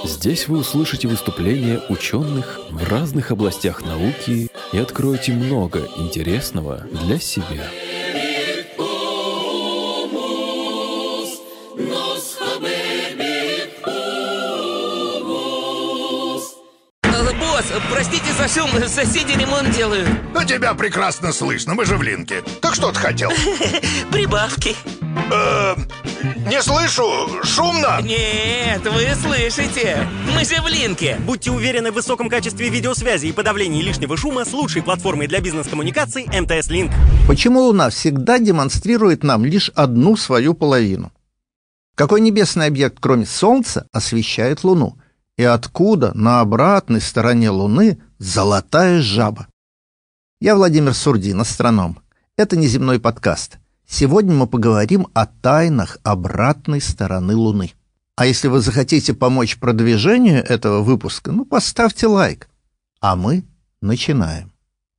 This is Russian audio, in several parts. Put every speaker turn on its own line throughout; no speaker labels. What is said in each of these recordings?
Здесь вы услышите выступления ученых в разных областях науки и откроете много интересного для себя.
Босс, простите за шум, соседи ремонт делают.
Но тебя прекрасно слышно, мы же в линке. Так что ты хотел?
Прибавки.
Не слышу, шумно?
Нет, вы слышите. Мы же в линке.
Будьте уверены в высоком качестве видеосвязи и подавлении лишнего шума с лучшей платформой для бизнес-коммуникаций МТС Link.
Почему Луна всегда демонстрирует нам лишь одну свою половину? Какой небесный объект, кроме Солнца, освещает Луну? И откуда на обратной стороне Луны золотая жаба? Я Владимир Сурдин, астроном. Это неземной подкаст. Сегодня мы поговорим о тайнах обратной стороны Луны. А если вы захотите помочь продвижению этого выпуска, поставьте лайк. А мы начинаем.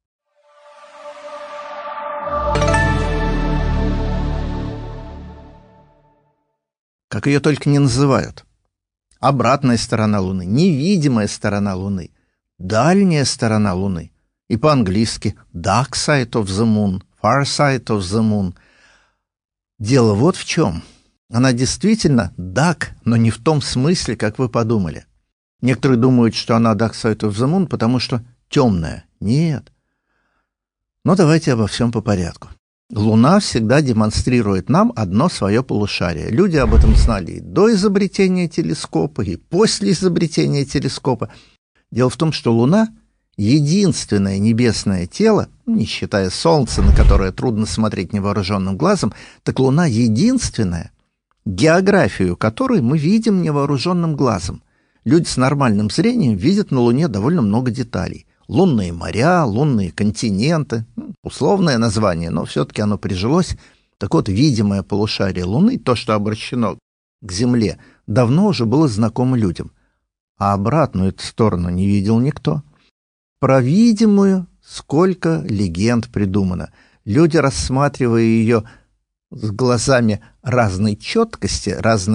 Как ее только не называют. Обратная сторона Луны, невидимая сторона Луны, дальняя сторона Луны. И по-английски dark side of the moon, far side of the moon. Дело вот в чем. Она действительно dark, но не в том смысле, как вы подумали. Некоторые думают, что она dark side of the moon, потому что темная. Нет. Но давайте обо всем по порядку. Луна всегда демонстрирует нам одно свое полушарие. Люди об этом знали и до изобретения телескопа, и после изобретения телескопа. Дело в том, что Луна — единственное небесное тело, не считая Солнца, на которое трудно смотреть невооруженным глазом, так Луна — единственная, географию которой мы видим невооруженным глазом. Люди с нормальным зрением видят на Луне довольно много деталей. Лунные моря, лунные континенты, условное название, но все-таки оно прижилось. Так вот, видимое полушарие Луны, то, что обращено к Земле, давно уже было знакомо людям. А обратную эту сторону не видел никто. Про видимую сколько легенд придумано. Люди, рассматривая ее с глазами разной четкости,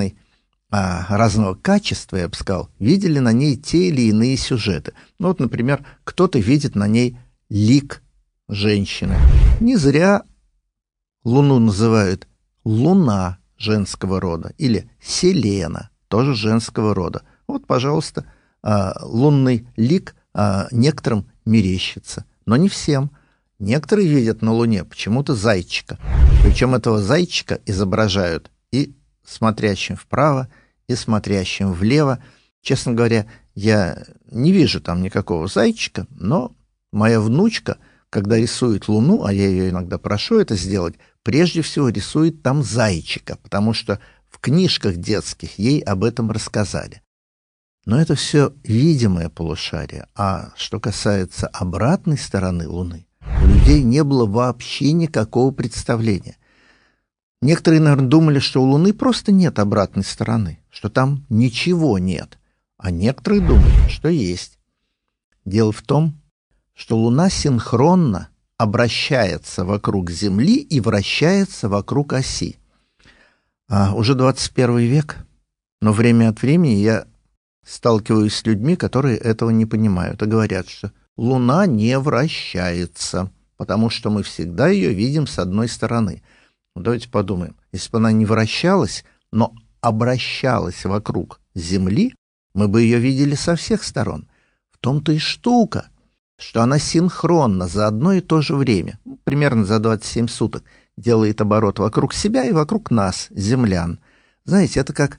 разного качества, я бы сказал, видели на ней те или иные сюжеты. Вот, например, кто-то видит на ней лик женщины. Не зря Луну называют Луна женского рода или Селена, тоже женского рода. Вот, пожалуйста, лунный лик некоторым мерещится, но не всем. Некоторые видят на Луне почему-то зайчика. Причем этого зайчика изображают и смотрящим вправо, и смотрящим влево. Честно говоря, я не вижу там никакого зайчика, но моя внучка, когда рисует Луну, а я ее иногда прошу это сделать, прежде всего рисует там зайчика, потому что в книжках детских ей об этом рассказали. Но это все видимое полушарие. А что касается обратной стороны Луны, у людей не было вообще никакого представления. Некоторые, наверное, думали, что у Луны просто нет обратной стороны, что там ничего нет. А некоторые думали, что есть. Дело в том, что Луна синхронно обращается вокруг Земли и вращается вокруг оси. Уже 21 век, но время от времени я сталкиваюсь с людьми, которые этого не понимают, и говорят, что Луна не вращается, потому что мы всегда ее видим с одной стороны. Давайте подумаем, если бы она не вращалась, но обращалась вокруг Земли, мы бы ее видели со всех сторон. В том-то и штука, что она синхронно за одно и то же время, примерно за 27 суток, делает оборот вокруг себя и вокруг нас, землян. Знаете, это как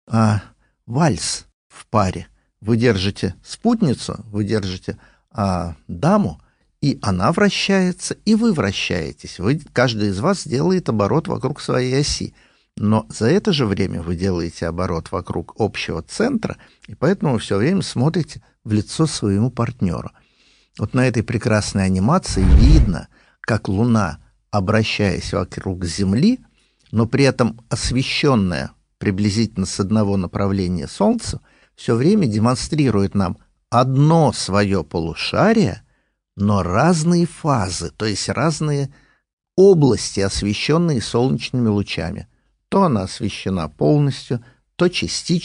вальс в паре. Вы держите спутницу, вы держите даму, и она вращается, и вы вращаетесь. Каждый из вас делает оборот вокруг своей оси. Но за это же время вы делаете оборот вокруг общего центра, и поэтому вы все время смотрите в лицо своему партнеру. Вот на этой прекрасной анимации видно, как Луна, обращаясь вокруг Земли, но при этом освещенная приблизительно с одного направления Солнцу, все время демонстрирует нам одно свое полушарие, но разные фазы, то есть разные области, освещенные солнечными лучами. То она освещена полностью, то частично,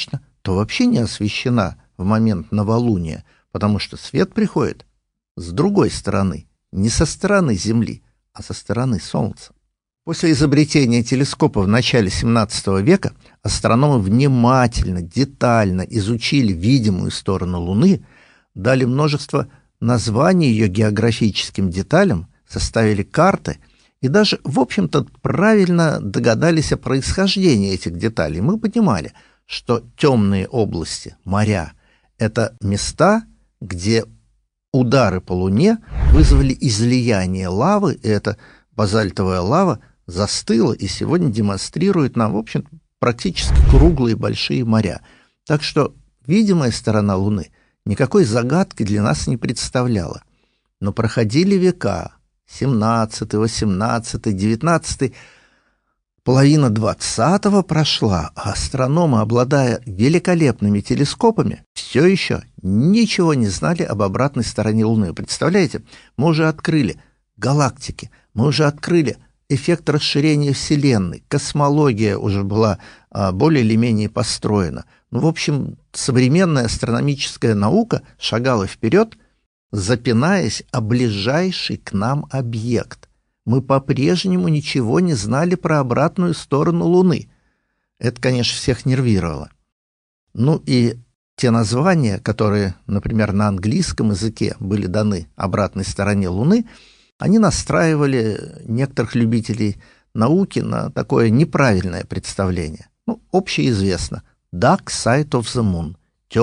то вообще не освещена в момент новолуния, потому что свет приходит с другой стороны, не со стороны Земли, а со стороны Солнца. После изобретения телескопа в начале XVII века астрономы внимательно, детально изучили видимую сторону Луны, дали множество названий ее географическим деталям, составили карты и даже, в общем-то, правильно догадались о происхождении этих деталей. Мы понимали, что темные области, моря — это места, где удары по Луне вызвали излияние лавы, и эта базальтовая лава застыла и сегодня демонстрирует нам, в общем, практически круглые большие моря. Так что видимая сторона Луны никакой загадки для нас не представляла. Но проходили века, 17-й, 18-й, 19-й, половина 20-го прошла, а астрономы, обладая великолепными телескопами, все еще ничего не знали об обратной стороне Луны. Представляете, мы уже открыли галактики, мы уже открыли эффект расширения Вселенной, космология уже была более или менее построена. Ну, в общем, современная астрономическая наука шагала вперед, запинаясь о ближайший к нам объект. Мы по-прежнему ничего не знали про обратную сторону Луны. Это, конечно, всех нервировало. Ну и те названия, которые, например, на английском языке были даны обратной стороне Луны, они настраивали некоторых любителей науки на такое неправильное представление. Ну, общеизвестно. Dark side of the moon.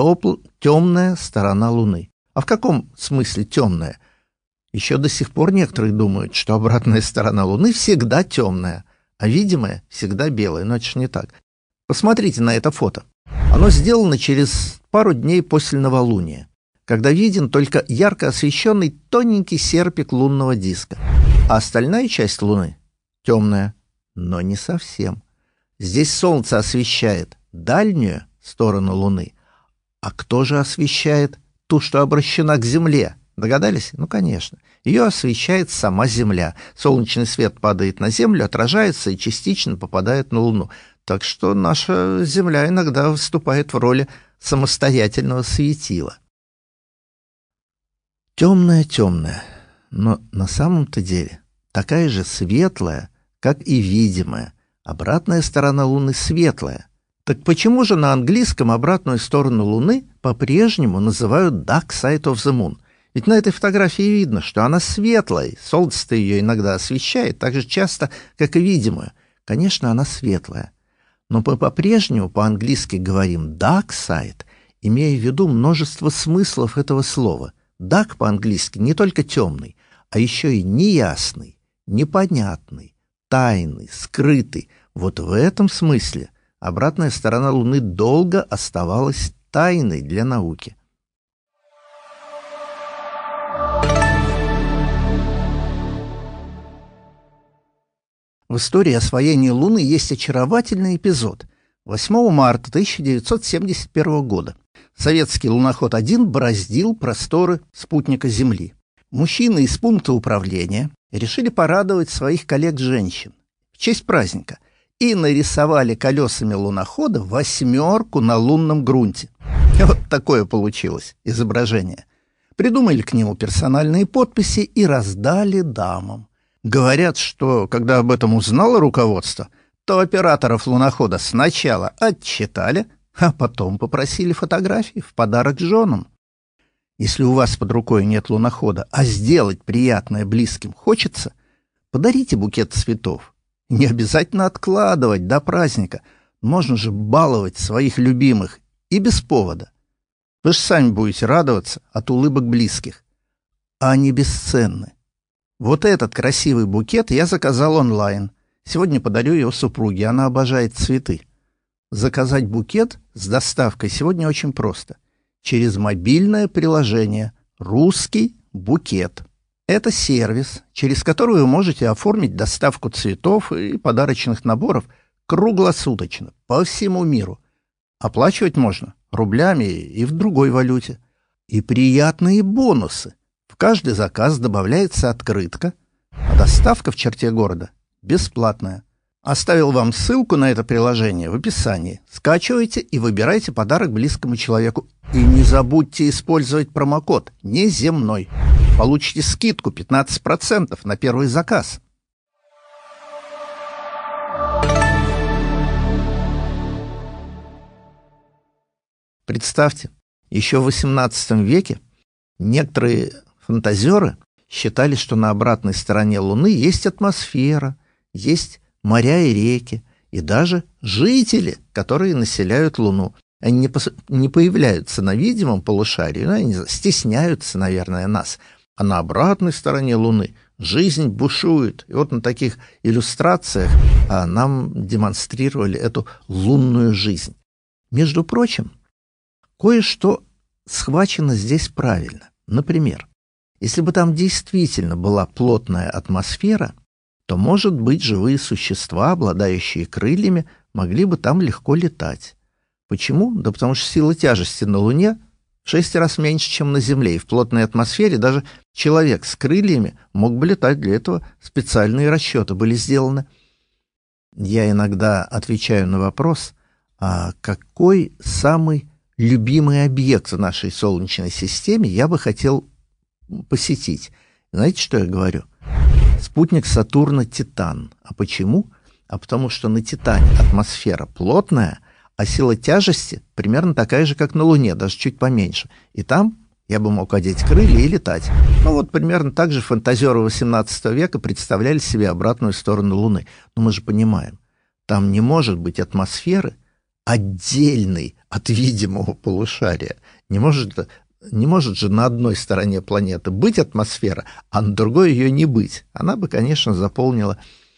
Темная сторона Луны. А в каком смысле темная? Еще до сих пор некоторые думают, что обратная сторона Луны всегда темная, а видимая всегда белая. Но это же не так. Посмотрите на это фото. Оно сделано через пару дней после новолуния, когда виден только ярко освещенный тоненький серпик лунного диска, а остальная часть Луны темная, но не совсем. Здесь Солнце освещает дальнюю сторону Луны, а кто же освещает ту, что обращена к Земле? Догадались? Ну, конечно. Ее освещает сама Земля. Солнечный свет падает на Землю, отражается и частично попадает на Луну. Так что наша Земля иногда выступает в роли самостоятельного светила. Темная, но на самом-то деле такая же светлая, как и видимая. Обратная сторона Луны светлая. Так почему же на английском обратную сторону Луны по-прежнему называют Dark Side of the Moon? Ведь на этой фотографии видно, что она светлая, солнце-то ее иногда освещает так же часто, как и видимую. Конечно, она светлая. Но мы по-прежнему по-английски говорим Dark Side, имея в виду множество смыслов этого слова. Dark по-английски не только темный, а еще и неясный, непонятный, тайный, скрытый. Вот в этом смысле обратная сторона Луны долго оставалась тайной для науки. В истории освоения Луны есть очаровательный эпизод. 8 марта 1971 года советский луноход-1 бороздил просторы спутника Земли. Мужчины из пункта управления решили порадовать своих коллег-женщин в честь праздника и нарисовали колесами лунохода 8 на лунном грунте. Вот такое получилось изображение. Придумали к нему персональные подписи и раздали дамам. Говорят, что, когда об этом узнало руководство, то операторов лунохода сначала отчитали, а потом попросили фотографии в подарок женам. Если у вас под рукой нет лунохода, а сделать приятное близким хочется, подарите букет цветов. Не обязательно откладывать до праздника. Можно же баловать своих любимых и без повода. Вы же сами будете радоваться от улыбок близких. А они бесценны. Вот этот красивый букет я заказал онлайн. Сегодня подарю его супруге, она обожает цветы. Заказать букет с доставкой сегодня очень просто. Через мобильное приложение «Русский букет». Это сервис, через который вы можете оформить доставку цветов и подарочных наборов круглосуточно, по всему миру. Оплачивать можно рублями и в другой валюте. И приятные бонусы. В каждый заказ добавляется открытка, а доставка в черте города бесплатная. Оставил вам ссылку на это приложение в описании. Скачивайте и выбирайте подарок близкому человеку. И не забудьте использовать промокод «Неземной». Получите скидку 15% на первый заказ. Представьте, еще в XVIII веке некоторые фантазеры считали, что на обратной стороне Луны есть атмосфера, есть моря и реки, и даже жители, которые населяют Луну. Они не появляются на видимом полушарии, они стесняются, наверное, нас. А на обратной стороне Луны жизнь бушует. И вот на таких иллюстрациях нам демонстрировали эту лунную жизнь. Между прочим, кое-что схвачено здесь правильно. Например, если бы там действительно была плотная атмосфера, то, может быть, живые существа, обладающие крыльями, могли бы там легко летать. Почему? Да потому что сила тяжести на Луне в 6 раз меньше, чем на Земле, и в плотной атмосфере даже человек с крыльями мог бы летать. Для этого специальные расчеты были сделаны. Я иногда отвечаю на вопрос, а какой самый любимый объект в нашей Солнечной системе я бы хотел посетить. Знаете, что я говорю? Спутник Сатурна Титан. А почему? А потому что на Титане атмосфера плотная, а сила тяжести примерно такая же, как на Луне, даже чуть поменьше. И там я бы мог одеть крылья и летать. Ну вот примерно так же фантазеры XVIII века представляли себе обратную сторону Луны. Но мы же понимаем, там не может быть атмосферы, отдельной от видимого полушария. Не может же на одной стороне планеты быть атмосфера, а на другой ее не быть. Она бы, конечно, заполнила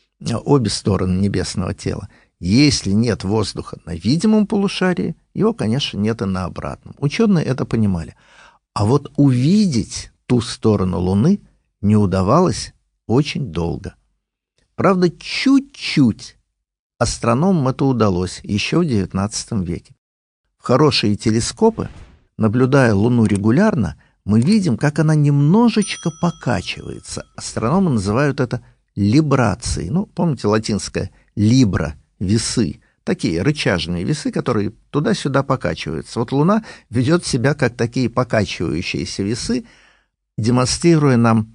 обе стороны небесного тела. Если нет воздуха на видимом полушарии, его, конечно, нет и на обратном. Ученые это понимали. А вот увидеть ту сторону Луны не удавалось очень долго. Правда, чуть-чуть астрономам это удалось еще в XIX веке. В хорошие телескопы, наблюдая Луну регулярно, мы видим, как она немножечко покачивается. Астрономы называют это либрацией. Ну, помните латинское «libra» — весы. Такие рычажные весы, которые туда-сюда покачиваются. Вот Луна ведет себя как такие покачивающиеся весы, демонстрируя нам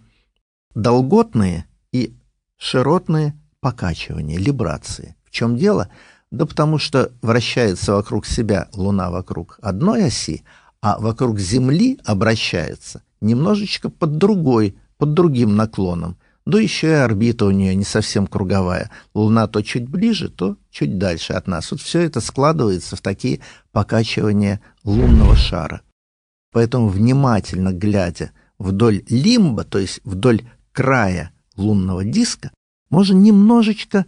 долготные и широтные покачивания, либрации. В чем дело? Да потому что вращается вокруг себя Луна вокруг одной оси, а вокруг Земли обращается немножечко под другим наклоном. Да еще и орбита у нее не совсем круговая. Луна то чуть ближе, то чуть дальше от нас. Вот все это складывается в такие покачивания лунного шара. Поэтому, внимательно глядя вдоль лимба, то есть вдоль края лунного диска, можно немножечко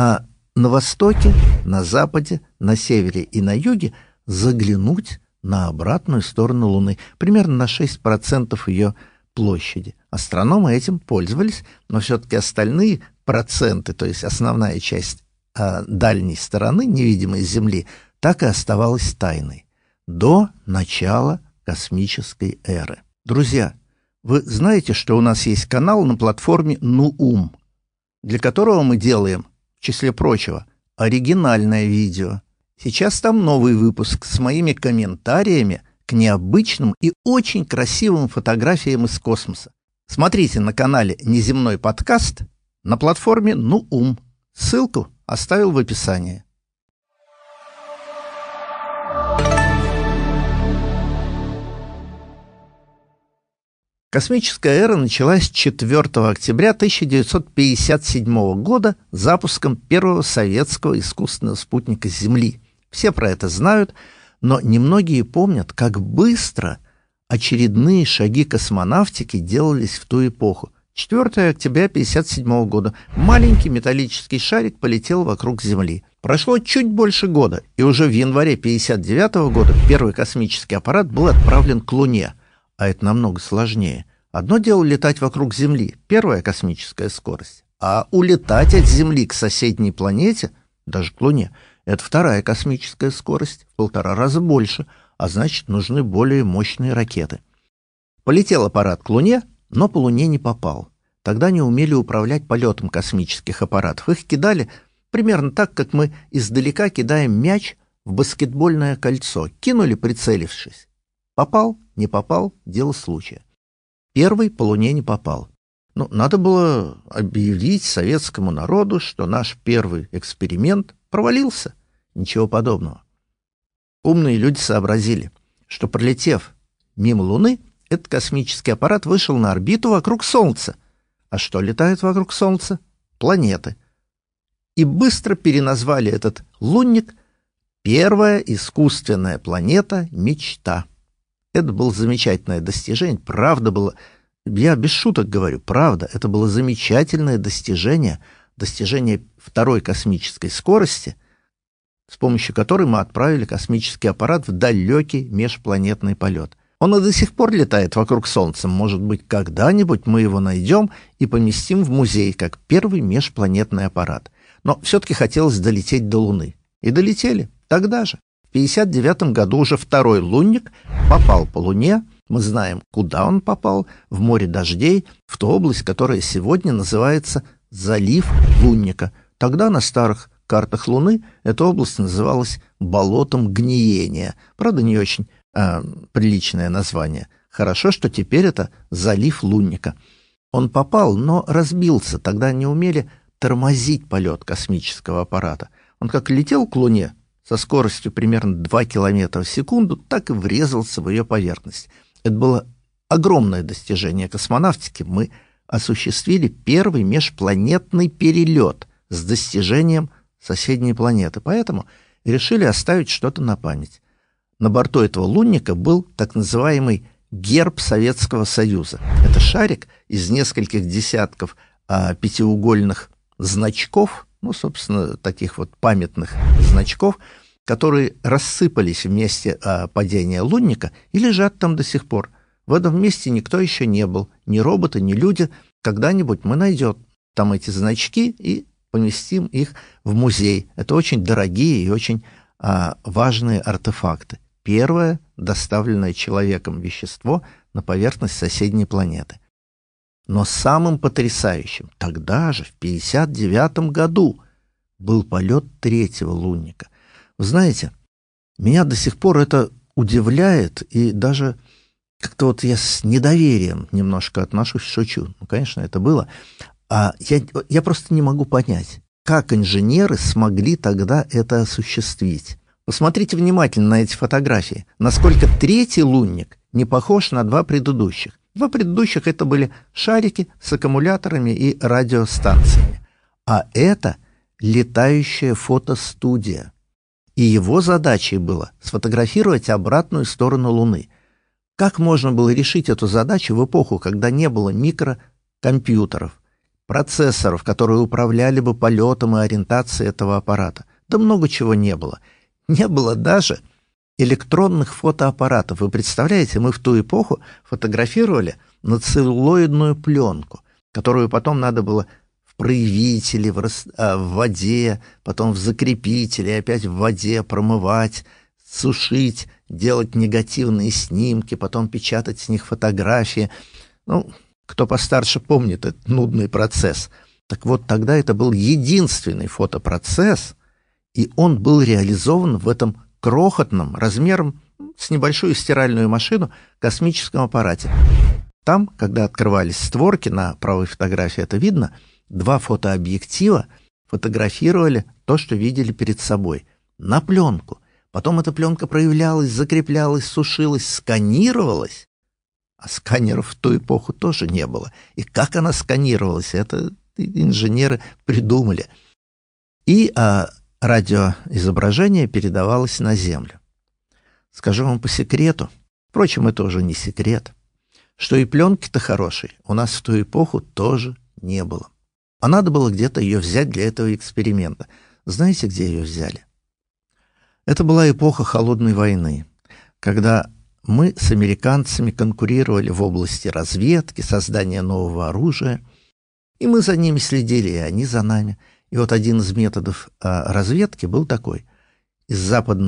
на востоке, на западе, на севере и на юге заглянуть на обратную сторону Луны, примерно на 6% ее площади. Астрономы этим пользовались, но все-таки остальные проценты, то есть основная часть дальней стороны, невидимой с Земли, так и оставалась тайной до начала космической эры. Друзья, вы знаете, что у нас есть канал на платформе Нуум, для которого мы делаем, в числе прочего, оригинальное видео. Сейчас там новый выпуск с моими комментариями к необычным и очень красивым фотографиям из космоса. Смотрите на канале «Неземной подкаст» на платформе Нуум. Ссылку оставил в описании. Космическая эра началась 4 октября 1957 года запуском первого советского искусственного спутника Земли. Все про это знают, но немногие помнят, как быстро очередные шаги космонавтики делались в ту эпоху. 4 октября 1957 года маленький металлический шарик полетел вокруг Земли. Прошло чуть больше года, и уже в январе 1959 года первый космический аппарат был отправлен к Луне. А это намного сложнее. Одно дело летать вокруг Земли, первая космическая скорость, а улетать от Земли к соседней планете, даже к Луне, это вторая космическая скорость, в 1,5 раза больше, а значит, нужны более мощные ракеты. Полетел аппарат к Луне, но по Луне не попал. Тогда не умели управлять полетом космических аппаратов. Их кидали Примерно так, как мы издалека кидаем мяч в баскетбольное кольцо. Кинули, прицелившись. Попал, не попал, дело случая. Первый по Луне не попал. Надо было объявить советскому народу, что наш первый эксперимент провалился. Ничего подобного. Умные люди сообразили, что, пролетев мимо Луны, этот космический аппарат вышел на орбиту вокруг Солнца. А что летает вокруг Солнца? Планеты. И быстро переназвали этот лунник «Первая искусственная планета Мечта». Это было замечательное достижение. Правда было, я без шуток говорю, правда, это было замечательное достижение второй космической скорости, с помощью которой мы отправили космический аппарат в далекий межпланетный полет. Он и до сих пор летает вокруг Солнца. Может быть, когда-нибудь мы его найдем и поместим в музей, как первый межпланетный аппарат. Но все-таки хотелось долететь до Луны. И долетели. Тогда же, в 1959 году, уже второй лунник попал по Луне. Мы знаем, куда он попал. В море дождей, в ту область, которая сегодня называется залив Лунника. Тогда на старых картах Луны эта область называлась болотом гниения. Правда, не очень приличное название. Хорошо, что теперь это залив Лунника. Он попал, но разбился. Тогда не умели тормозить полет космического аппарата. Он как летел к Луне со скоростью примерно 2 километра в секунду, так и врезался в ее поверхность. Это было огромное достижение космонавтики. Мы осуществили первый межпланетный перелет с достижением соседней планеты. Поэтому решили оставить что-то на память. На борту этого лунника был так называемый герб Советского Союза. Это шарик из нескольких десятков пятиугольных значков, собственно, таких вот памятных значков, которые рассыпались в месте падения лунника и лежат там до сих пор. В этом месте никто еще не был, ни роботы, ни люди. Когда-нибудь мы найдем там эти значки и поместим их в музей. Это очень дорогие и очень важные артефакты. Первое доставленное человеком вещество на поверхность соседней планеты. Но самым потрясающим тогда же, в 1959 году, был полет третьего лунника. Вы знаете, меня до сих пор это удивляет, и даже как-то вот я с недоверием немножко отношусь, шучу. Конечно, это было. Я просто не могу понять, как инженеры смогли тогда это осуществить. Посмотрите внимательно на эти фотографии. Насколько третий лунник не похож на два предыдущих. Два предыдущих это были шарики с аккумуляторами и радиостанциями. А это летающая фотостудия. И его задачей было сфотографировать обратную сторону Луны. Как можно было решить эту задачу в эпоху, когда не было микрокомпьютеров, процессоров, которые управляли бы полетом и ориентацией этого аппарата? Да много чего не было. Не было даже электронных фотоаппаратов. Вы представляете, мы в ту эпоху фотографировали на целлулоидную пленку, которую потом надо было в проявителе, в воде, потом в закрепителе, опять в воде промывать, сушить, делать негативные снимки, потом печатать с них фотографии. Кто постарше помнит этот нудный процесс. Так вот, тогда это был единственный фотопроцесс, и он был реализован в этом крохотном, размером с небольшую стиральную машину, космическом аппарате. Там, когда открывались створки, на правой фотографии это видно, два фотообъектива фотографировали то, что видели перед собой, на пленку. Потом эта пленка проявлялась, закреплялась, сушилась, сканировалась. А сканеров в ту эпоху тоже не было. И как она сканировалась, это инженеры придумали. И радиоизображение передавалось на Землю. Скажу вам по секрету, впрочем, это уже не секрет, что и пленки-то хорошей у нас в ту эпоху тоже не было. А надо было где-то ее взять для этого эксперимента. Знаете, где ее взяли? Это была эпоха Холодной войны, когда мы с американцами конкурировали в области разведки, создания нового оружия, и мы за ними следили, и они за нами. И вот один из методов разведки был такой. Из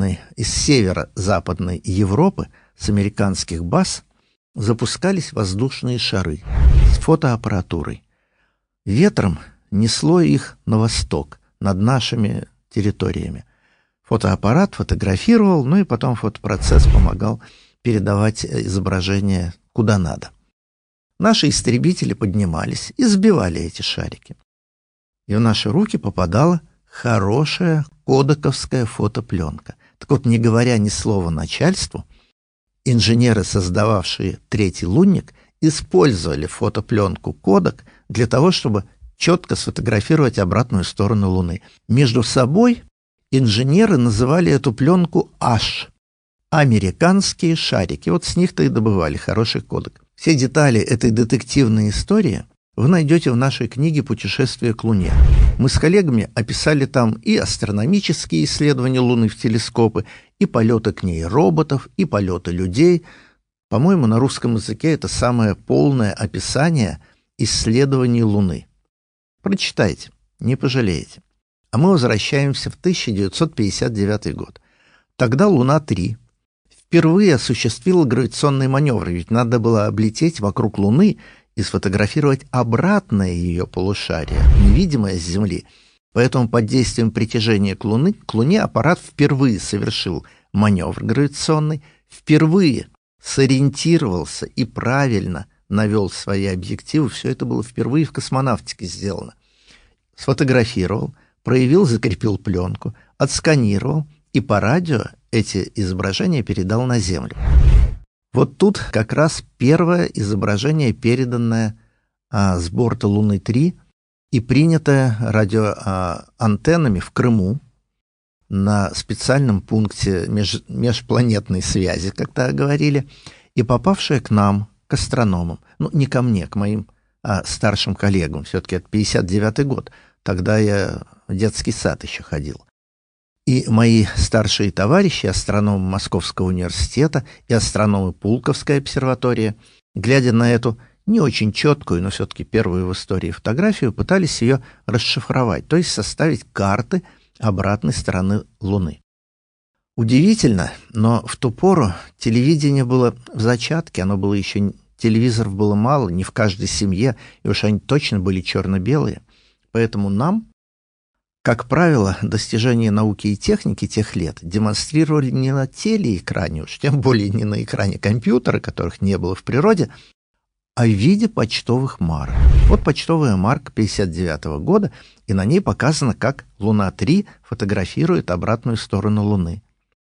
северо-западной Европы, с американских баз, запускались воздушные шары с фотоаппаратурой. Ветром несло их на восток, над нашими территориями. Фотоаппарат фотографировал, ну и потом фотопроцесс помогал передавать изображение куда надо. Наши истребители поднимались и сбивали эти шарики. И в наши руки попадала хорошая кодековская фотопленка. Так вот, не говоря ни слова начальству, инженеры, создававшие третий лунник, использовали фотопленку кодек для того, чтобы четко сфотографировать обратную сторону Луны. Между собой инженеры называли эту пленку H – американские шарики. Вот с них-то и добывали хороший кодек. Все детали этой детективной истории вы найдете в нашей книге «Путешествие к Луне». Мы с коллегами описали там и астрономические исследования Луны в телескопы, и полеты к ней роботов, и полеты людей. По-моему, на русском языке это самое полное описание исследований Луны. Прочитайте, не пожалеете. А мы возвращаемся в 1959 год. Тогда Луна-3 впервые осуществила гравитационный маневр, ведь надо было облететь вокруг Луны и сфотографировать обратное ее полушарие, невидимое с Земли. Поэтому под действием притяжения к Луне аппарат впервые совершил маневр гравитационный, впервые сориентировался и правильно навел свои объективы. Все это было впервые в космонавтике сделано. Сфотографировал, проявил, закрепил пленку, отсканировал и по радио эти изображения передал на Землю. Вот тут как раз первое изображение, переданное с борта Луны-3 и принятое радиоантеннами в Крыму на специальном пункте межпланетной связи, как тогда говорили, и попавшее к нам, к астрономам. Ну, не ко мне, к моим старшим коллегам. Все-таки это 59-й год. Тогда я в детский сад еще ходил. И мои старшие товарищи, астрономы Московского университета и астрономы Пулковской обсерватории, глядя на эту не очень четкую, но все-таки первую в истории фотографию, пытались ее расшифровать, то есть составить карты обратной стороны Луны. Удивительно, но в ту пору телевидение было в зачатке, оно было еще, телевизоров было мало, не в каждой семье, и уж они точно были черно-белые. Поэтому нам, как правило, достижения науки и техники тех лет демонстрировали не на телеэкране, уж тем более не на экране компьютера, которых не было в природе, а в виде почтовых марок. Вот почтовая марка 1959 года, и на ней показано, как Луна-3 фотографирует обратную сторону Луны.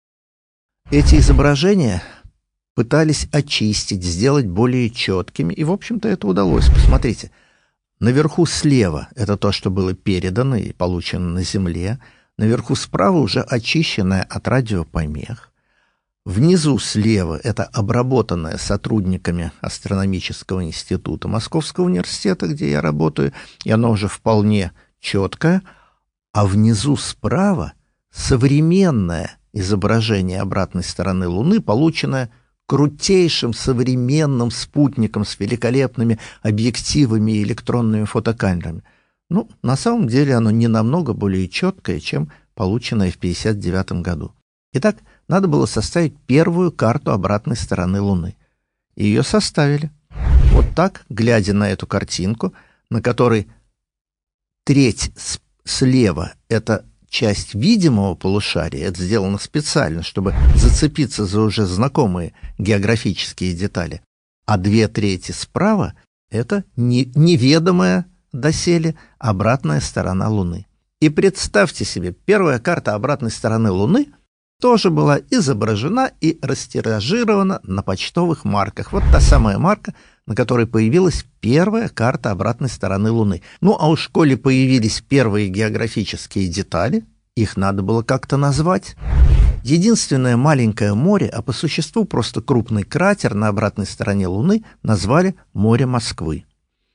Эти изображения пытались очистить, сделать более четкими, и, в общем-то, это удалось. Посмотрите, наверху слева это то, что было передано и получено на Земле, наверху справа уже очищенное от радиопомех. Внизу слева это обработанное сотрудниками Астрономического института Московского университета, где я работаю, и оно уже вполне четкое, а внизу справа современное изображение обратной стороны Луны, полученное крутейшим современным спутником с великолепными объективами и электронными фотокамерами. Ну, на самом деле оно не намного более четкое, чем полученное в 1959 году. Итак, надо было составить первую карту обратной стороны Луны. И ее составили. Вот так, глядя на эту картинку, на которой треть слева — это часть видимого полушария, это сделано специально, чтобы зацепиться за уже знакомые географические детали, а 2/3 справа — это неведомая доселе обратная сторона Луны. И представьте себе, первая карта обратной стороны Луны тоже была изображена и растиражирована на почтовых марках. Вот та самая марка, на которой появилась первая карта обратной стороны Луны. Ну, а уж коли появились первые географические детали, их надо было как-то назвать. Единственное маленькое море, а по существу просто крупный кратер на обратной стороне Луны, назвали «Море Москвы».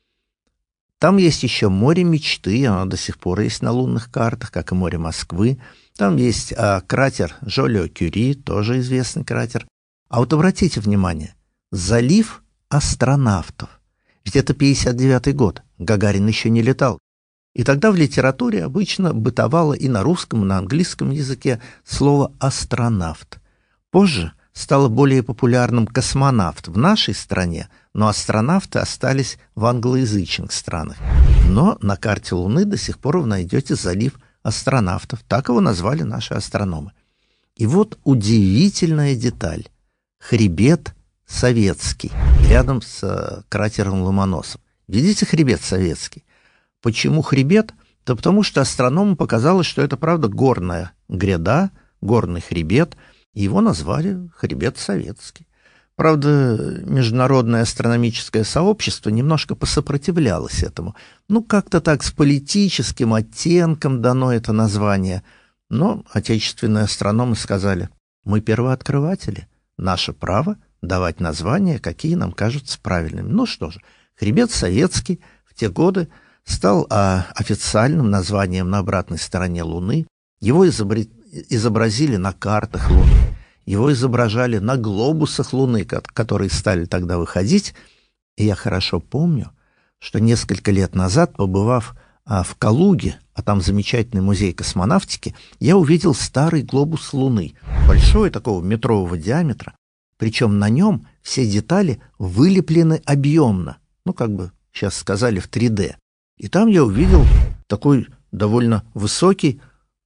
Там есть еще море мечты, оно до сих пор есть на лунных картах, как и море Москвы. Там есть кратер Жолио-Кюри, тоже известный кратер. А вот обратите внимание, залив астронавтов. Ведь это 1959 год, Гагарин еще не летал. И тогда в литературе обычно бытовало и на русском, и на английском языке слово «астронавт». Позже стало более популярным космонавт в нашей стране, но астронавты остались в англоязычных странах. Но на карте Луны до сих пор вы найдете залив астронавтов. Так его назвали наши астрономы. И вот удивительная деталь. Хребет Советский, рядом с кратером Ломоносов. Видите хребет Советский? Почему хребет? Да потому что астрономам показалось, что это, правда, горная гряда, горный хребет, и его назвали хребет Советский. Правда, международное астрономическое сообщество немножко посопротивлялось этому. Ну, как-то так с политическим оттенком дано это название. Но отечественные астрономы сказали: мы первооткрыватели, наше право давать названия, какие нам кажутся правильными. Ну что же, хребет Советский в те годы стал официальным названием на обратной стороне Луны. Его изобразили на картах Луны, его изображали на глобусах Луны, которые стали тогда выходить. И я хорошо помню, что несколько лет назад, побывав в Калуге, а там замечательный музей космонавтики, я увидел старый глобус Луны, большой, такого метрового диаметра, причем на нем все детали вылеплены объемно, ну, как бы сейчас сказали, в 3D. И там я увидел такой довольно высокий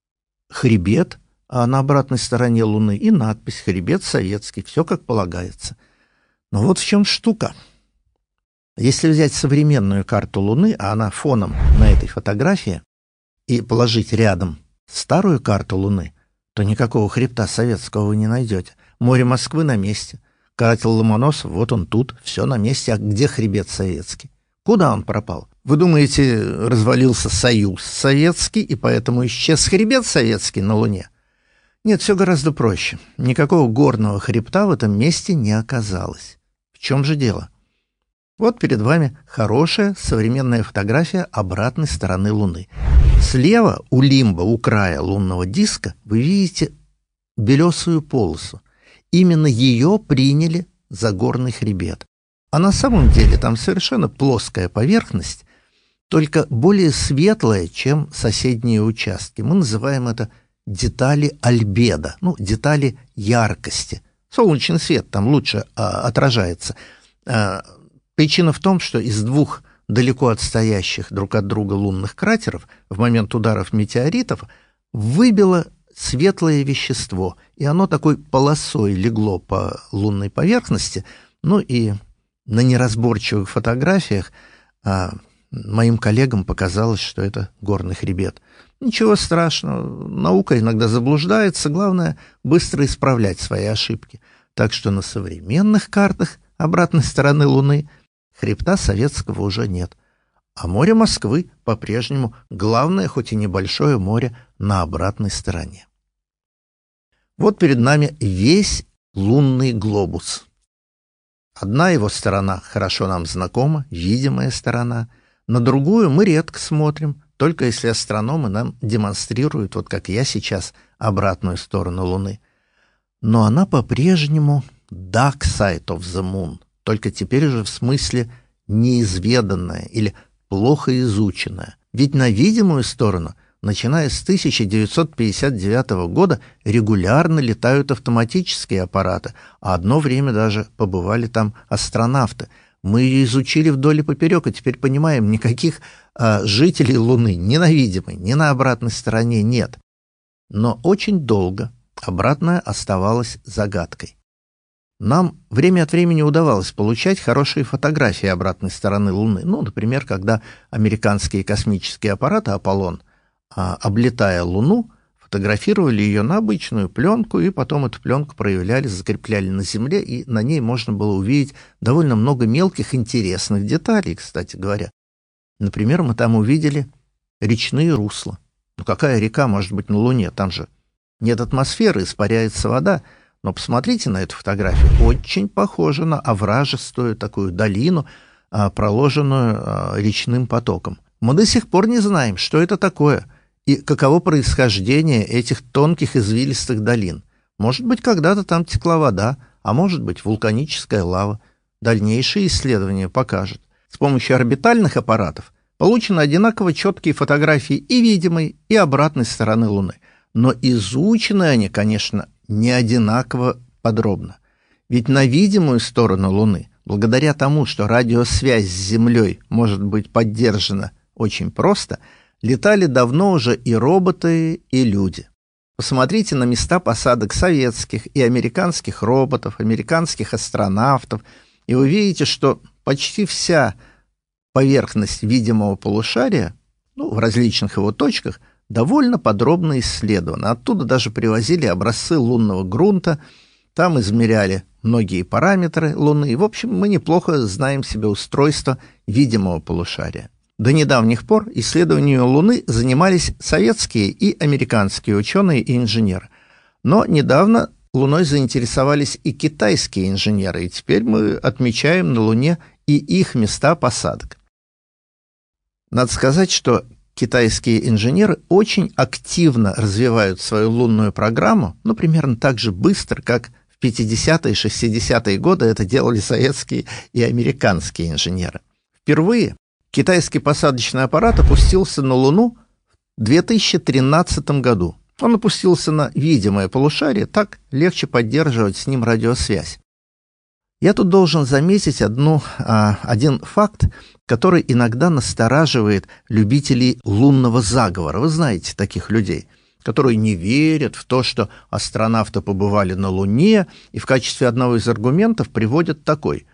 хребет, а на обратной стороне Луны и надпись «Хребет Советский», все как полагается. Но вот в чем штука. Если взять современную карту Луны, а она фоном на этой фотографии, и положить рядом старую карту Луны, то никакого хребта Советского вы не найдете. Море Москвы на месте, кратер Ломоносов, вот он тут, все на месте. А где хребет Советский? Куда он пропал? Вы думаете, развалился Союз Советский, и поэтому исчез хребет Советский на Луне? Нет, все гораздо проще. Никакого горного хребта в этом месте не оказалось. В чем же дело? Вот перед вами хорошая современная фотография обратной стороны Луны. Слева у лимба, у края лунного диска, вы видите белесую полосу. Именно ее приняли за горный хребет. А на самом деле там совершенно плоская поверхность, только более светлая, чем соседние участки. Мы называем это детали альбедо, ну, детали яркости. Солнечный свет там лучше отражается. Причина в том, что из двух далеко отстоящих друг от друга лунных кратеров в момент ударов метеоритов выбило светлое вещество, и оно такой полосой легло по лунной поверхности. Ну и на неразборчивых фотографиях моим коллегам показалось, что это горный хребет. Ничего страшного, наука иногда заблуждается, главное быстро исправлять свои ошибки. Так что на современных картах обратной стороны Луны хребта Советского уже нет. А море Москвы по-прежнему главное, хоть и небольшое море на обратной стороне. Вот перед нами весь лунный глобус. Одна его сторона хорошо нам знакома, видимая сторона. На другую мы редко смотрим, только если астрономы нам демонстрируют, вот как я сейчас, обратную сторону Луны. Но она по-прежнему dark side of the moon, только теперь уже в смысле неизведанная или плохо изученная. Ведь на видимую сторону, начиная с 1959 года, регулярно летают автоматические аппараты, а одно время даже побывали там астронавты. Мы ее изучили вдоль и поперек, и теперь понимаем, никаких жителей Луны ни на видимой, ни на обратной стороне нет. Но очень долго обратная оставалась загадкой. Нам время от времени удавалось получать хорошие фотографии обратной стороны Луны. Ну, например, когда американские космические аппараты «Аполлон», облетая Луну, фотографировали ее на обычную пленку, и потом эту пленку проявляли, закрепляли на Земле, и на ней можно было увидеть довольно много мелких интересных деталей, кстати говоря. Например, мы там увидели речные русла. Ну, какая река может быть на Луне? Там же нет атмосферы, испаряется вода. Но посмотрите на эту фотографию. Очень похоже на овражистую такую долину, проложенную речным потоком. Мы до сих пор не знаем, что это такое и каково происхождение этих тонких извилистых долин. Может быть, когда-то там текла вода, а может быть, вулканическая лава. Дальнейшие исследования покажут. С помощью орбитальных аппаратов получены одинаково четкие фотографии и видимой, и обратной стороны Луны. Но изучены они, конечно, не одинаково подробно. Ведь на видимую сторону Луны, благодаря тому, что радиосвязь с Землей может быть поддержана очень просто, летали давно уже и роботы, и люди. Посмотрите на места посадок советских и американских роботов, американских астронавтов, и вы видите, что почти вся поверхность видимого полушария, в различных его точках, довольно подробно исследована. Оттуда даже привозили образцы лунного грунта, там измеряли многие параметры Луны. В общем, мы неплохо знаем себе устройство видимого полушария. До недавних пор исследованием Луны занимались советские и американские ученые и инженеры. Но недавно Луной заинтересовались и китайские инженеры, и теперь мы отмечаем на Луне и их места посадок. Надо сказать, что китайские инженеры очень активно развивают свою лунную программу, примерно так же быстро, как в 50-е и 60-е годы это делали советские и американские инженеры. Впервые китайский посадочный аппарат опустился на Луну в 2013 году. Он опустился на видимое полушарие, так легче поддерживать с ним радиосвязь. Я тут должен заметить один факт, который иногда настораживает любителей лунного заговора. Вы знаете таких людей, которые не верят в то, что астронавты побывали на Луне, и в качестве одного из аргументов приводят такой: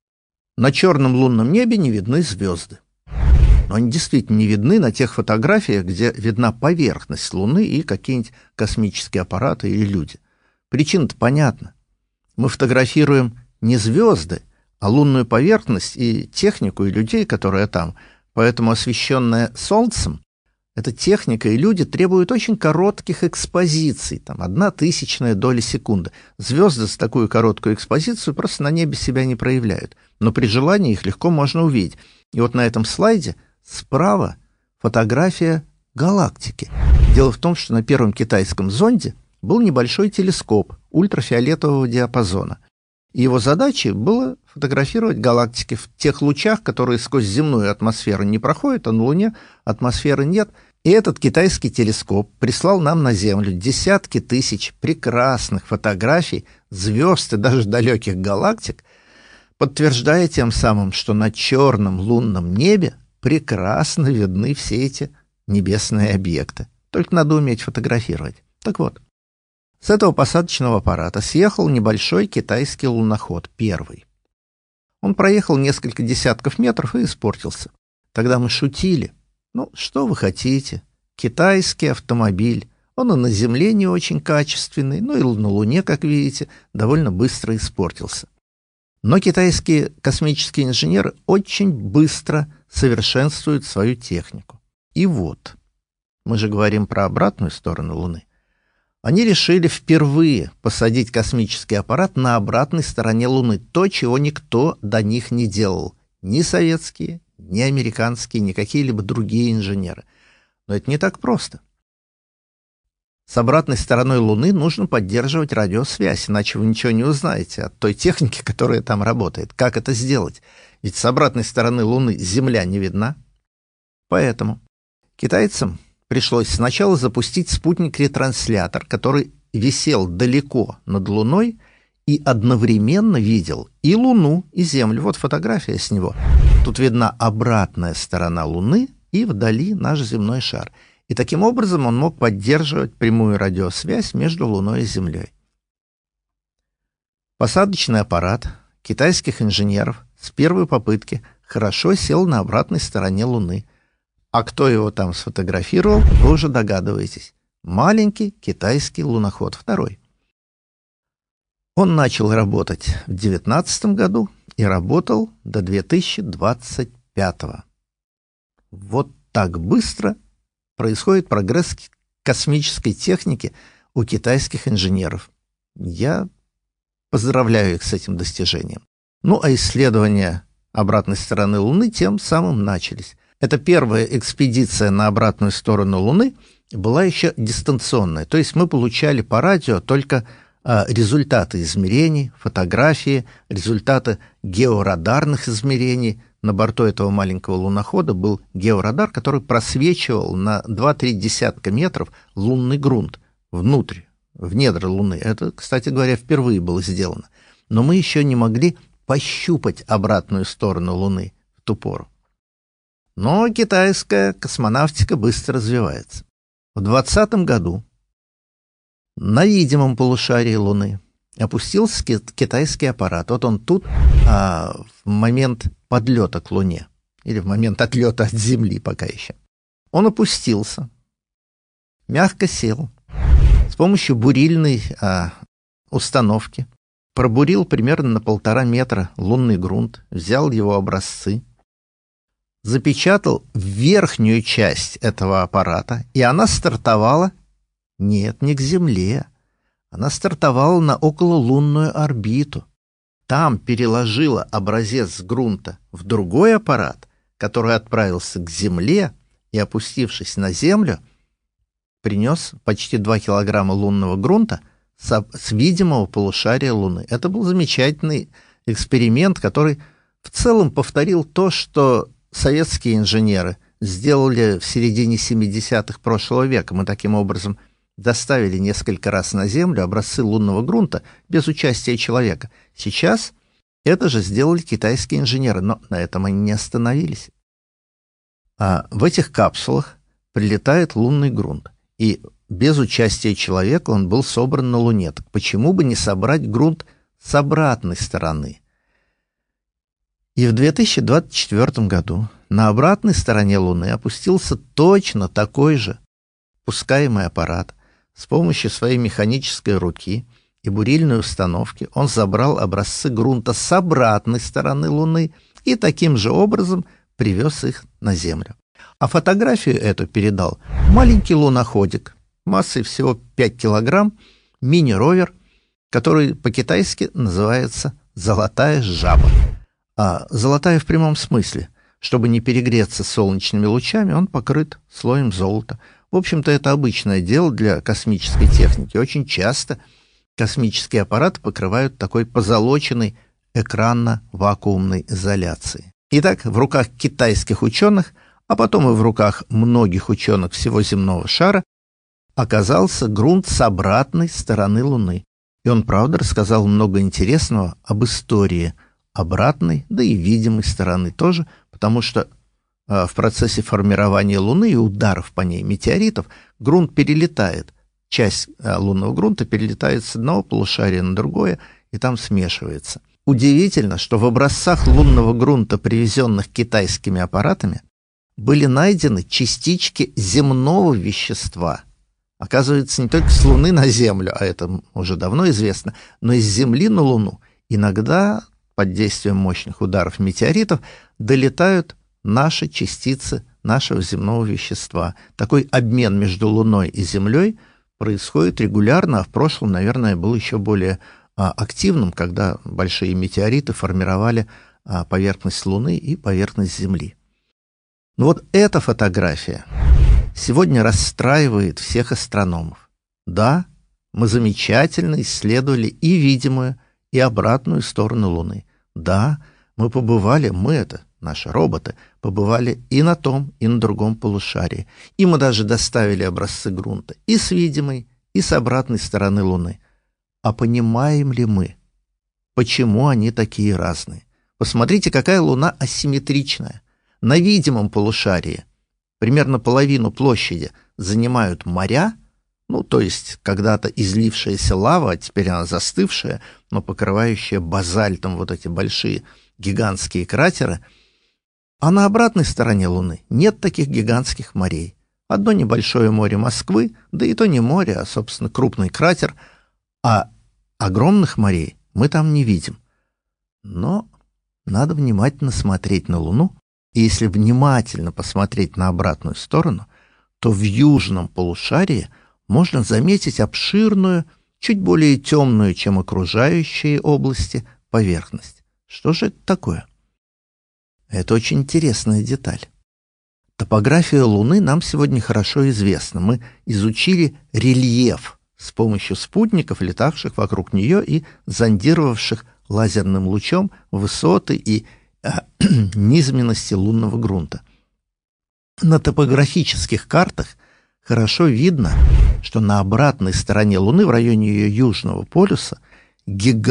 на черном лунном небе не видны звезды. Но они действительно не видны на тех фотографиях, где видна поверхность Луны и какие-нибудь космические аппараты или люди. Причина-то понятна. Мы фотографируем не звезды, а лунную поверхность и технику, и людей, которые там. Поэтому освещенная Солнцем, эта техника и люди требуют очень коротких экспозиций, 0,01 доли секунды. Звезды с такую короткую экспозицию просто на небе себя не проявляют. Но при желании их легко можно увидеть. И вот на этом слайде справа фотография галактики. Дело в том, что на первом китайском зонде был небольшой телескоп ультрафиолетового диапазона. И его задачей было фотографировать галактики в тех лучах, которые сквозь земную атмосферу не проходят, а на Луне атмосферы нет. И этот китайский телескоп прислал нам на Землю десятки тысяч прекрасных фотографий звезд и даже далеких галактик, подтверждая тем самым, что на черном лунном небе прекрасно видны все эти небесные объекты. Только надо уметь фотографировать. Так вот, с этого посадочного аппарата съехал небольшой китайский луноход, первый. Он проехал несколько десятков метров и испортился. Тогда мы шутили. Что вы хотите? Китайский автомобиль. Он и на Земле не очень качественный, и на Луне, как видите, довольно быстро испортился. Но китайские космические инженеры очень быстро совершенствуют свою технику. И вот, мы же говорим про обратную сторону Луны. Они решили впервые посадить космический аппарат на обратной стороне Луны, то, чего никто до них не делал. Ни советские, ни американские, ни какие-либо другие инженеры. Но это не так просто. С обратной стороной Луны нужно поддерживать радиосвязь, иначе вы ничего не узнаете от той техники, которая там работает. Как это сделать? Ведь с обратной стороны Луны Земля не видна. Поэтому китайцам пришлось сначала запустить спутник-ретранслятор, который висел далеко над Луной и одновременно видел и Луну, и Землю. Вот фотография с него. Тут видна обратная сторона Луны и вдали наш земной шар. И таким образом он мог поддерживать прямую радиосвязь между Луной и Землей. Посадочный аппарат китайских инженеров с первой попытки хорошо сел на обратной стороне Луны. А кто его там сфотографировал, вы уже догадываетесь. Маленький китайский луноход, второй. Он начал работать в 2019 году и работал до 2025. Вот так быстро происходит прогресс космической техники у китайских инженеров. Я поздравляю их с этим достижением. А исследования обратной стороны Луны тем самым начались. Эта первая экспедиция на обратную сторону Луны была еще дистанционная, то есть мы получали по радио только результаты измерений, фотографии, результаты георадарных измерений. На борту этого маленького лунохода был георадар, который просвечивал на 2-3 десятка метров лунный грунт внутрь, в недра Луны. Это, кстати говоря, впервые было сделано. Но мы еще не могли пощупать обратную сторону Луны в ту пору. Но китайская космонавтика быстро развивается. В 2020 году на видимом полушарии Луны опустился китайский аппарат. Вот он тут в момент подлета к Луне, или в момент отлета от Земли пока еще. Он опустился, мягко сел, с помощью бурильной установки пробурил примерно на 1,5 метра лунный грунт, взял его образцы, запечатал верхнюю часть этого аппарата, и она стартовала, нет, не к Земле, она стартовала на окололунную орбиту. Там переложила образец грунта в другой аппарат, который отправился к Земле и, опустившись на Землю, принес почти 2 килограмма лунного грунта с видимого полушария Луны. Это был замечательный эксперимент, который в целом повторил то, что советские инженеры сделали в середине 70-х прошлого века. Мы таким образом доставили несколько раз на Землю образцы лунного грунта без участия человека. Сейчас это же сделали китайские инженеры, но на этом они не остановились. В этих капсулах прилетает лунный грунт, и без участия человека он был собран на Луне. Так почему бы не собрать грунт с обратной стороны? И в 2024 году на обратной стороне Луны опустился точно такой же пускаемый аппарат. С помощью своей механической руки и бурильной установки он забрал образцы грунта с обратной стороны Луны и таким же образом привез их на Землю. А фотографию эту передал маленький луноходик массой всего 5 килограмм, мини-ровер, который по-китайски называется «золотая жаба». Золотая в прямом смысле. Чтобы не перегреться солнечными лучами, он покрыт слоем золота. В общем-то, это обычное дело для космической техники. Очень часто космические аппараты покрывают такой позолоченной экранно-вакуумной изоляцией. Итак, в руках китайских ученых, а потом и в руках многих ученых всего земного шара, оказался грунт с обратной стороны Луны. И он, правда, рассказал много интересного об истории обратной, да и видимой стороны тоже, потому что в процессе формирования Луны и ударов по ней метеоритов грунт перелетает, часть лунного грунта перелетает с одного полушария на другое и там смешивается. Удивительно, что в образцах лунного грунта, привезенных китайскими аппаратами, были найдены частички земного вещества. Оказывается, не только с Луны на Землю, а это уже давно известно, но и с Земли на Луну иногда под действием мощных ударов метеоритов долетают наши частицы нашего земного вещества. Такой обмен между Луной и Землей происходит регулярно, а в прошлом, наверное, был еще более активным, когда большие метеориты формировали поверхность Луны и поверхность Земли. Но вот эта фотография сегодня расстраивает всех астрономов. Да, мы замечательно исследовали и видимую, и обратную сторону Луны. Да, мы побывали, наши роботы, побывали и на том, и на другом полушарии. И мы даже доставили образцы грунта и с видимой, и с обратной стороны Луны. А понимаем ли мы, почему они такие разные? Посмотрите, какая Луна асимметричная. На видимом полушарии примерно половину площади занимают моря, то есть когда-то излившаяся лава, а теперь она застывшая, но покрывающая базальтом вот эти большие гигантские кратеры. А на обратной стороне Луны нет таких гигантских морей. Одно небольшое море Москвы, да и то не море, а, собственно, крупный кратер, а огромных морей мы там не видим. Но надо внимательно смотреть на Луну, и если внимательно посмотреть на обратную сторону, то в южном полушарии можно заметить обширную, чуть более темную, чем окружающие области, поверхность. Что же это такое? Это очень интересная деталь. Топография Луны нам сегодня хорошо известна. Мы изучили рельеф с помощью спутников, летавших вокруг нее и зондировавших лазерным лучом высоты и низменности лунного грунта. На топографических картах хорошо видно, что на обратной стороне Луны, в районе ее южного полюса,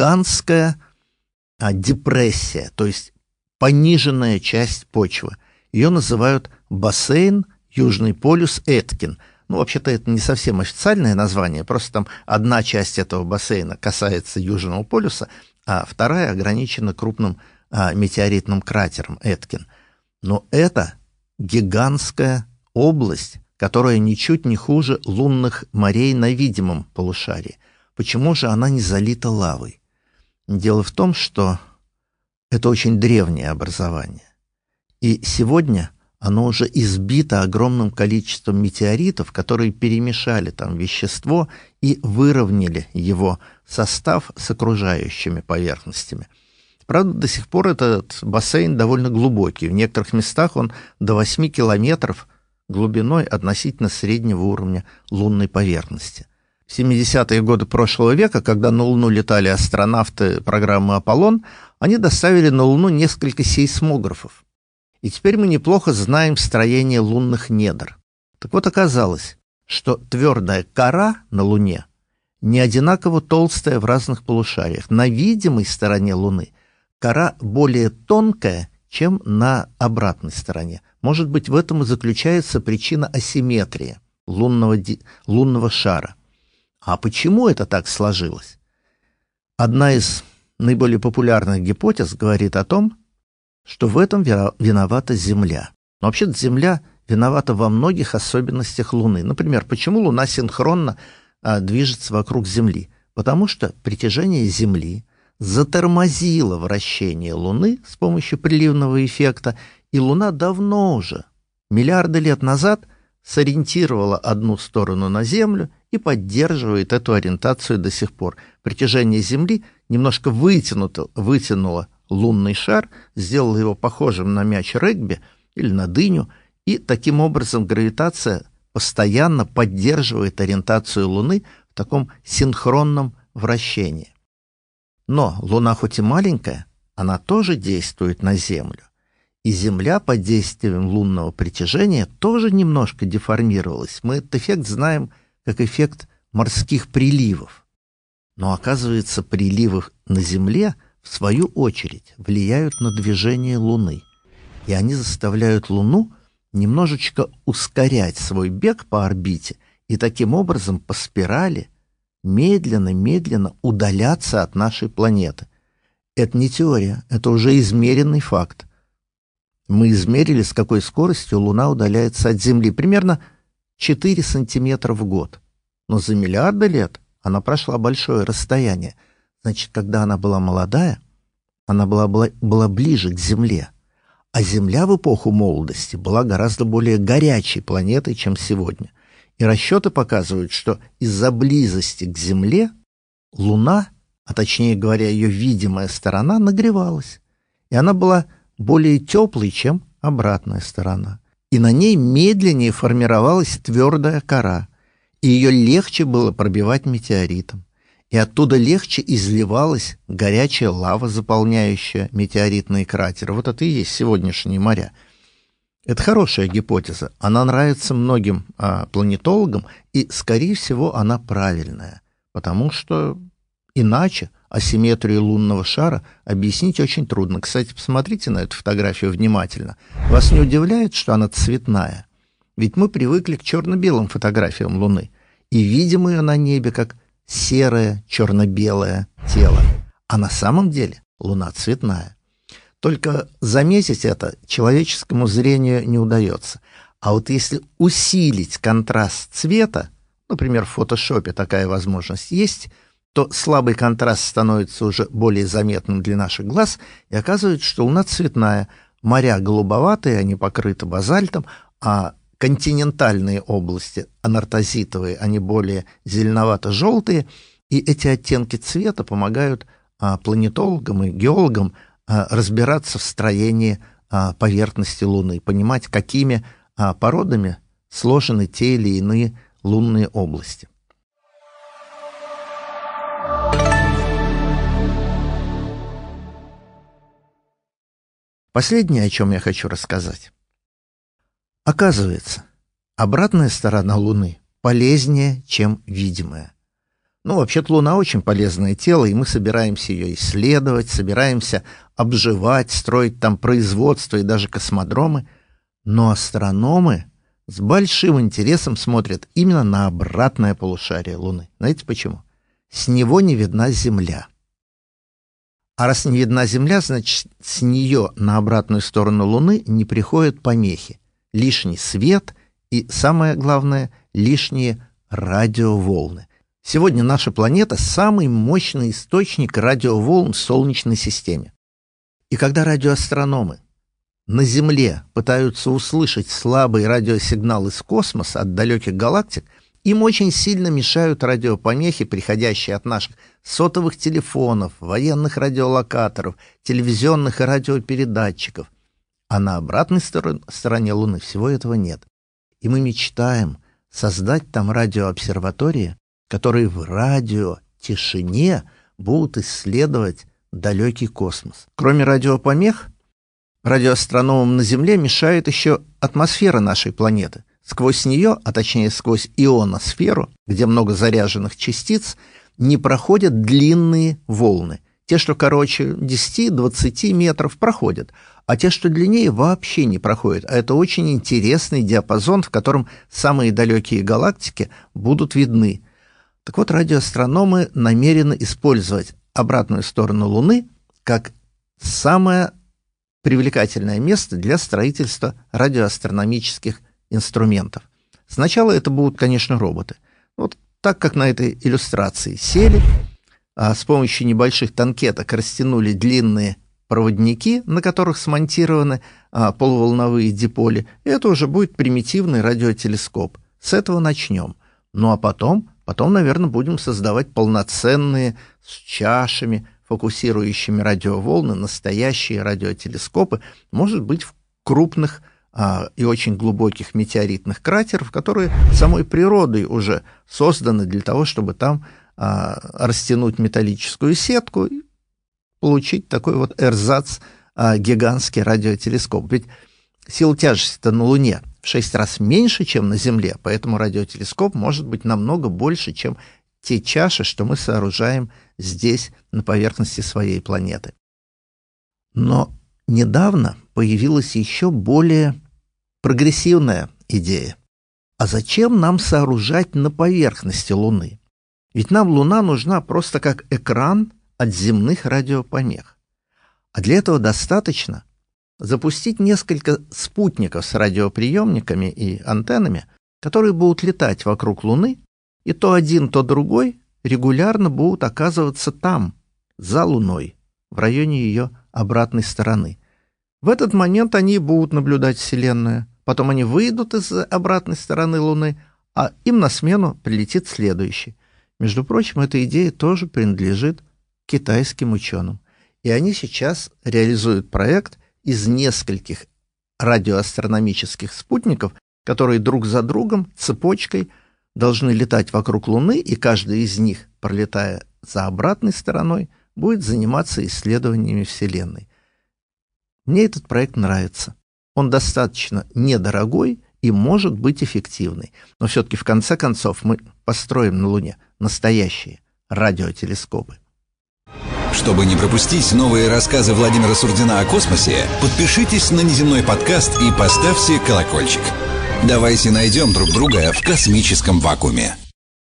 гигантская депрессия, то есть пониженная часть почвы. Ее называют бассейн Южный полюс Эткин. Ну, вообще-то это не совсем официальное название, просто там одна часть этого бассейна касается Южного полюса, а вторая ограничена крупным метеоритным кратером Эткин. Но это гигантская область, которая ничуть не хуже лунных морей на видимом полушарии. Почему же она не залита лавой? Дело в том, что это очень древнее образование. И сегодня оно уже избито огромным количеством метеоритов, которые перемешали там вещество и выровняли его состав с окружающими поверхностями. Правда, до сих пор этот бассейн довольно глубокий. В некоторых местах он до 8 километров глубиной относительно среднего уровня лунной поверхности. В 70-е годы прошлого века, когда на Луну летали астронавты программы «Аполлон», они доставили на Луну несколько сейсмографов. И теперь мы неплохо знаем строение лунных недр. Так вот, оказалось, что твердая кора на Луне не одинаково толстая в разных полушариях. На видимой стороне Луны кора более тонкая, чем на обратной стороне. Может быть, в этом и заключается причина асимметрии лунного шара. А почему это так сложилось? Одна из наиболее популярных гипотез говорит о том, что в этом виновата Земля. Но вообще-то Земля виновата во многих особенностях Луны. Например, почему Луна синхронно движется вокруг Земли? Потому что притяжение Земли затормозило вращение Луны с помощью приливного эффекта, и Луна давно уже, миллиарды лет назад, сориентировала одну сторону на Землю и поддерживает эту ориентацию до сих пор. Притяжение Земли немножко вытянуло лунный шар, сделало его похожим на мяч регби или на дыню, и таким образом гравитация постоянно поддерживает ориентацию Луны в таком синхронном вращении. Но Луна хоть и маленькая, она тоже действует на Землю. И Земля под действием лунного притяжения тоже немножко деформировалась. Мы этот эффект знаем как эффект морских приливов. Но оказывается, приливы на Земле, в свою очередь, влияют на движение Луны. И они заставляют Луну немножечко ускорять свой бег по орбите и таким образом по спирали медленно-медленно удаляться от нашей планеты. Это не теория, это уже измеренный факт. Мы измерили, с какой скоростью Луна удаляется от Земли. Примерно 4 сантиметра в год. Но за миллиарды лет она прошла большое расстояние. Значит, когда она была молодая, она была ближе к Земле. А Земля в эпоху молодости была гораздо более горячей планетой, чем сегодня. И расчеты показывают, что из-за близости к Земле Луна, а точнее говоря, ее видимая сторона, нагревалась. И она была более теплой, чем обратная сторона. И на ней медленнее формировалась твердая кора, и ее легче было пробивать метеоритом. И оттуда легче изливалась горячая лава, заполняющая метеоритные кратеры. Вот это и есть сегодняшние моря. Это хорошая гипотеза. Она нравится многим планетологам, и, скорее всего, она правильная. Потому что иначе асимметрию лунного шара объяснить очень трудно. Кстати, посмотрите на эту фотографию внимательно. Вас не удивляет, что она цветная? Ведь мы привыкли к черно-белым фотографиям Луны и видим ее на небе как серое черно-белое тело. А на самом деле Луна цветная. Только заметить это человеческому зрению не удается. А вот если усилить контраст цвета, например, в фотошопе такая возможность есть, то слабый контраст становится уже более заметным для наших глаз, и оказывается, что Луна цветная. Моря голубоватые, они покрыты базальтом, а континентальные области, анартозитовые, они более зеленовато-желтые, и эти оттенки цвета помогают планетологам и геологам разбираться в строении поверхности Луны, понимать, какими породами сложены те или иные лунные области. Последнее, о чем я хочу рассказать. Оказывается, обратная сторона Луны полезнее, чем видимая. Вообще-то Луна очень полезное тело, и мы собираемся ее исследовать, собираемся обживать, строить там производство и даже космодромы. Но астрономы с большим интересом смотрят именно на обратное полушарие Луны. Знаете почему? С него не видна Земля. А раз не видна Земля, значит, с нее на обратную сторону Луны не приходят помехи. Лишний свет и, самое главное, лишние радиоволны. Сегодня наша планета – самый мощный источник радиоволн в Солнечной системе. И когда радиоастрономы на Земле пытаются услышать слабый радиосигнал из космоса от далеких галактик, им очень сильно мешают радиопомехи, приходящие от наших сотовых телефонов, военных радиолокаторов, телевизионных и радиопередатчиков. А на обратной стороне Луны всего этого нет. И мы мечтаем создать там радиообсерватории, которые в радиотишине будут исследовать далекий космос. Кроме радиопомех, радиоастрономам на Земле мешает еще атмосфера нашей планеты. Сквозь нее, а точнее сквозь ионосферу, где много заряженных частиц, не проходят длинные волны. Те, что короче 10-20 метров, проходят, а те, что длиннее, вообще не проходят. А это очень интересный диапазон, в котором самые далекие галактики будут видны. Так вот, радиоастрономы намерены использовать обратную сторону Луны как самое привлекательное место для строительства радиоастрономических инструментов. Сначала это будут, конечно, роботы. Вот так, как на этой иллюстрации. Сели, с помощью небольших танкеток растянули длинные проводники, на которых смонтированы полуволновые диполи. И это уже будет примитивный радиотелескоп. С этого начнем. Ну а потом, наверное, будем создавать полноценные с чашами, фокусирующими радиоволны, настоящие радиотелескопы, может быть, в крупных и очень глубоких метеоритных кратерах, которые самой природой уже созданы для того, чтобы там растянуть металлическую сетку и получить такой вот эрзац, гигантский радиотелескоп. Ведь сила тяжести-то на Луне в 6 раз меньше, чем на Земле, поэтому радиотелескоп может быть намного больше, чем те чаши, что мы сооружаем здесь, на поверхности своей планеты. Но недавно появилась еще более прогрессивная идея. А зачем нам сооружать на поверхности Луны? Ведь нам Луна нужна просто как экран от земных радиопомех. А для этого достаточно запустить несколько спутников с радиоприемниками и антеннами, которые будут летать вокруг Луны, и то один, то другой регулярно будут оказываться там, за Луной, в районе ее обратной стороны. В этот момент они будут наблюдать Вселенную, потом они выйдут из обратной стороны Луны, а им на смену прилетит следующий. Между прочим, эта идея тоже принадлежит китайским ученым. И они сейчас реализуют проект из нескольких радиоастрономических спутников, которые друг за другом цепочкой должны летать вокруг Луны, и каждый из них, пролетая за обратной стороной, будет заниматься исследованиями Вселенной. Мне этот проект нравится. Он достаточно недорогой и может быть эффективный. Но все-таки в конце концов мы построим на Луне настоящие радиотелескопы.
Чтобы не пропустить новые рассказы Владимира Сурдина о космосе, подпишитесь на Неземной подкаст и поставьте колокольчик. Давайте найдем друг друга в космическом вакууме.